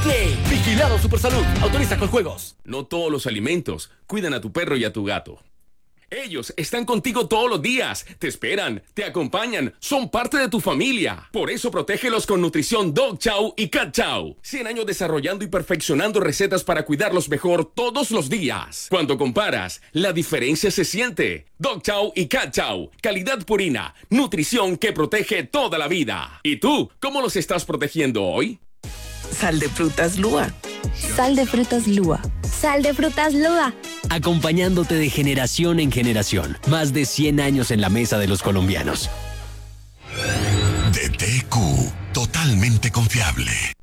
¡Cuídate! Vigilado Supersalud. Autoriza con juegos. No todos los alimentos cuidan a tu perro y a tu gato. Ellos están contigo todos los días, te esperan, te acompañan, son parte de tu familia. Por eso protégelos con nutrición Dog Chow y Cat Chow. 100 años desarrollando y perfeccionando recetas para cuidarlos mejor todos los días. Cuando comparas, la diferencia se siente. Dog Chow y Cat Chow, calidad purina, nutrición que protege toda la vida. ¿Y tú, cómo los estás protegiendo hoy? Sal de frutas Lua. Sal de frutas Lua. Sal de frutas Lua. Acompañándote de generación en generación. Más de 100 años en la mesa de los colombianos. DTQ, totalmente confiable.